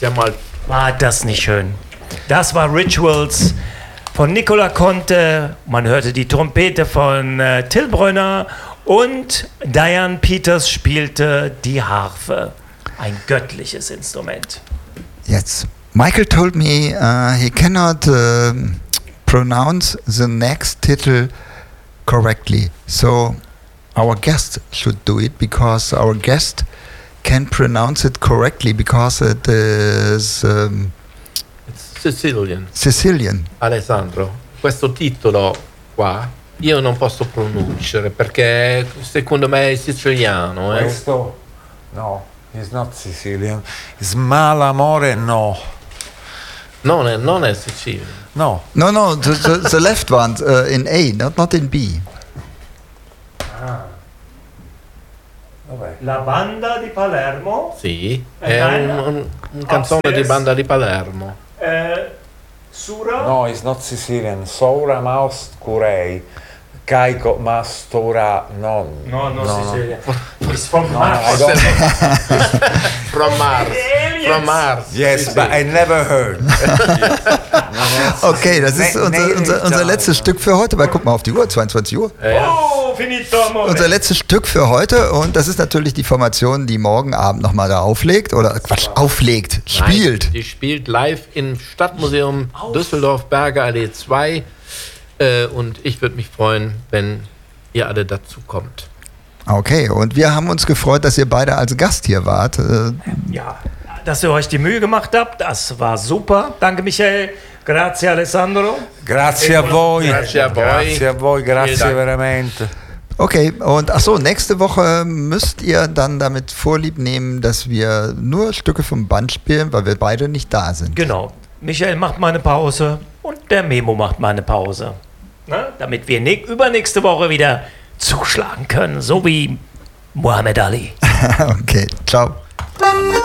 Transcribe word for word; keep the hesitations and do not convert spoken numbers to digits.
Siamo al War das nicht schön? Das war Rituals von Nicola Conte. Man hörte die Trompete von äh, Till Brönner und Diane Peters spielte die Harfe. Ein göttliches Instrument. Yes. Michael told me uh, he cannot uh, pronounce the next title correctly. So our guest should do it because our guest can pronounce it correctly because it is um, Sicilian. Sicilian. Alessandro, questo titolo qua io non posso pronunciare perché secondo me è siciliano. Eh? Questo no, he's not Sicilian. It's Malamore no. Non è, non è Sicilian. No. No, no, the, the, the left one uh, in A, not, not in B. Ah. Dov'è? La banda di Palermo. Sì, È è un, bella. un, un canzone Upstairs. di banda di Palermo. Eh, Sura. No, it's not Sicilian. Soura Maust Curei. Caico Mastora non. No, no, no, Sicilia. It's from No, Mars. I don't. From Mars. Aliens. From Mars. Yes, Sì, but sì. I never heard. Okay, das ist Ne- unser, ne- unser, unser letztes Stück für heute. Weil guck mal auf die Uhr, zweiundzwanzig Uhr. Eh, Oh, finito, amore. Unser letztes Stück für heute und das ist natürlich die Formation, die morgen Abend nochmal da auflegt oder Quatsch, auflegt, spielt. Nein, die spielt live im Stadtmuseum Düsseldorf, Bergerallee zwei. Äh, und ich würde mich freuen, wenn ihr alle dazu kommt. Okay, und wir haben uns gefreut, dass ihr beide als Gast hier wart. Äh, Ja, dass ihr euch die Mühe gemacht habt, das war super. Danke, Michael. Grazie, Alessandro. Grazie a voi. Grazie a voi. Grazie a voi, grazie Vielen Dank. veramente. Okay, und ach so, nächste Woche müsst ihr dann damit Vorlieb nehmen, dass wir nur Stücke vom Band spielen, weil wir beide nicht da sind. Genau. Michael macht mal eine Pause und der Memo macht mal eine Pause. Ne? Damit wir ne- übernächste Woche wieder zuschlagen können, so wie Muhammad Ali. Okay, ciao.